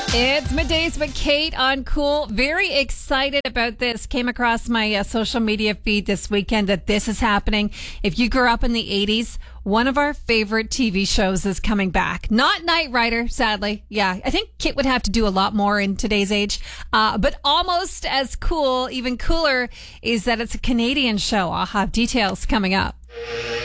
It's Middays with Kate on Cool. Very excited about this. Came across my social media feed this weekend that this is happening. If you grew up in the 80s, one of our favorite TV shows is coming back. Not Knight Rider, sadly. Yeah, I think Kit would have to do a lot more in today's age. But almost as cool, even cooler, is that it's a Canadian show. I'll have details coming up.